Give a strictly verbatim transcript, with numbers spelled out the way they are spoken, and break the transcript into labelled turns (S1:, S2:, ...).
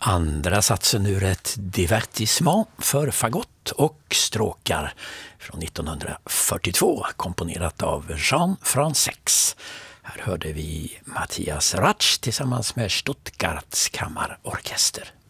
S1: Andra satsen ur ett divertissement för fagott och stråkar från nittonhundrafyrtiotvå, komponerat av Jean Fransex. Här hörde vi Matthias Ratsch tillsammans med Stuttgarts kammarorkester.